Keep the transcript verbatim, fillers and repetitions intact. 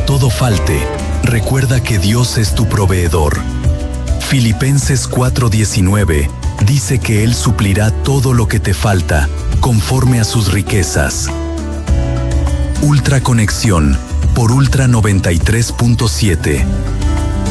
todo falte, recuerda que Dios es tu proveedor. Filipenses cuatro diecinueve dice que Él suplirá todo lo que te falta, conforme a sus riquezas. Ultraconexión por Ultra noventa y tres punto siete.